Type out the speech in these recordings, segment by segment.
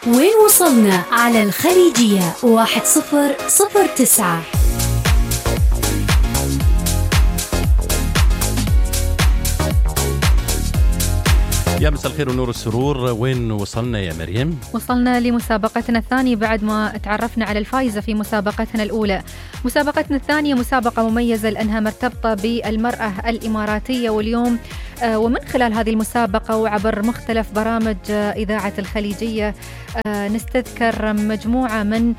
وين وصلنا على الخليجية 1009. يا مساء الخير ونور السرور. وين وصلنا يا مريم؟ وصلنا لمسابقتنا الثانية بعد ما تعرفنا على الفائزة في مسابقتنا الأولى. مسابقتنا الثانية مسابقة مميزة لأنها مرتبطة بالمرأة الإماراتية، واليوم ومن خلال هذه المسابقة وعبر مختلف برامج إذاعة الخليجية نستذكر مجموعة من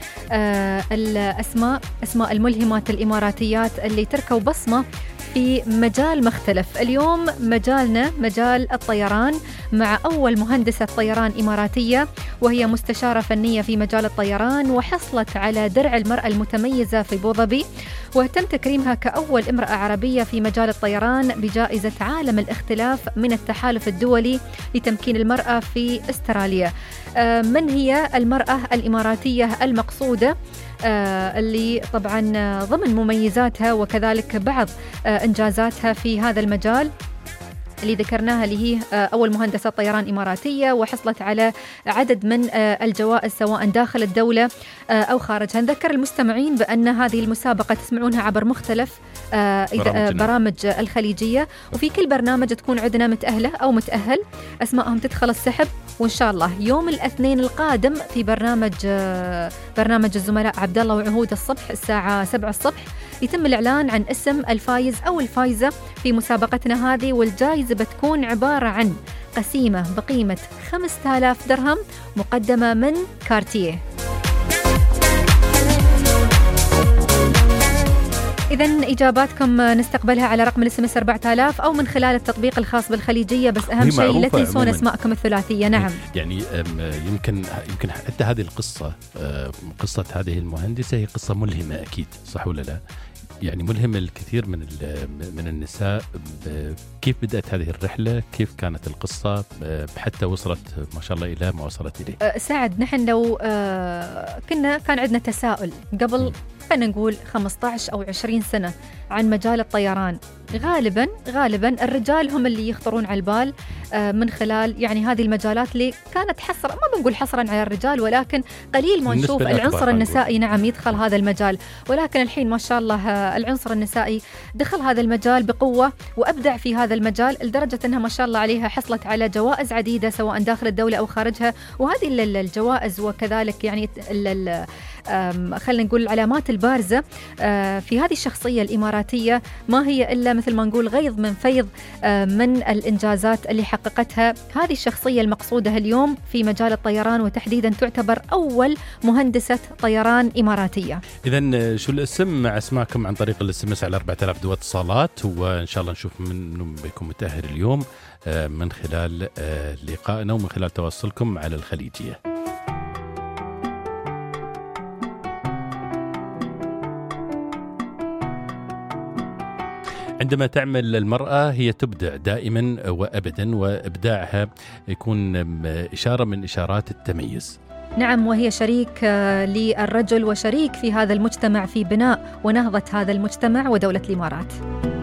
أسماء الملهمات الإماراتيات اللي تركوا بصمة في مجال مختلف. اليوم مجالنا مجال الطيران مع أول مهندسة طيران إماراتية، وهي مستشارة فنية في مجال الطيران، وحصلت على درع المرأة المتميزة في أبوظبي، وتم تكريمها كأول امرأة عربية في مجال الطيران بجائزة عالم الاختلاف من التحالف الدولي لتمكين المرأة في استراليا. من هي المرأة الإماراتية المقصودة اللي طبعا ضمن مميزاتها وكذلك بعض إنجازاتها في هذا المجال اللي ذكرناها، اللي هي أول مهندسة طيران إماراتية وحصلت على عدد من الجوائز سواء داخل الدولة أو خارجها. نذكر المستمعين بأن هذه المسابقة تسمعونها عبر مختلف برامج الخليجية، وفي كل برنامج تكون عندنا متأهلة أو متأهل أسماءهم تدخل السحب، وإن شاء الله يوم الاثنين القادم في برنامج الزملاء عبد الله وعهود الصبح الساعة 7 الصبح يتم الإعلان عن اسم الفايز أو الفايزة في مسابقتنا هذه، والجائزة بتكون عبارة عن قسيمة بقيمة 5000 درهم مقدمة من كارتيه. إذن إجاباتكم نستقبلها على رقم الSMS 4000 أو من خلال التطبيق الخاص بالخليجية، بس أهم شيء لا تنسون أسماءكم الثلاثية. نعم، يعني يمكن حتى هذه القصة، قصة هذه المهندسة هي قصة ملهمة أكيد، صح ولا لا؟ يعني ملهم الكثير من النساء. كيف بدأت هذه الرحلة؟ كيف كانت القصة حتى وصلت ما شاء الله إلى ما وصلت إليه؟ سعد، نحن لو كان عندنا تساؤل قبل خلينا نقول 15 أو 20 سنة عن مجال الطيران، غالبا الرجال هم اللي يخطرون على البال من خلال يعني هذه المجالات اللي كانت حصرا، ما بنقول حصرا على الرجال، ولكن قليل ما نشوف العنصر النسائي نعم يدخل هذا المجال. ولكن الحين ما شاء الله العنصر النسائي دخل هذا المجال بقوة وأبدع في هذا المجال، لدرجة أنها ما شاء الله عليها حصلت على جوائز عديدة سواء داخل الدولة أو خارجها. وهذه الجوائز وكذلك يعني خلينا نقول العلامات البارزة في هذه الشخصية الإماراتية ما هي إلا مثل ما نقول غيظ من فيض من الإنجازات اللي حققتها هذه الشخصية المقصودة اليوم في مجال الطيران، وتحديدا تعتبر أول مهندسة طيران إماراتية. إذن شو الاسم مع اسماءكم عن طريق الSMS على 4000 دو اتصالات، وإن شاء الله نشوف من بيكون متأهل اليوم من خلال لقائنا ومن خلال تواصلكم على الخليجية. عندما تعمل المرأة هي تبدع دائما وأبدا، وإبداعها يكون إشارة من إشارات التميز. نعم، وهي شريك للرجل وشريك في هذا المجتمع في بناء ونهضة هذا المجتمع ودولة الإمارات.